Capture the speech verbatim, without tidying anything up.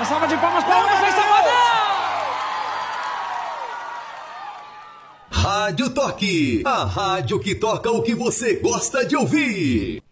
Uma salva de palmas para o Wesley Safadão! Rádio Toque, a rádio que toca o que você gosta de ouvir.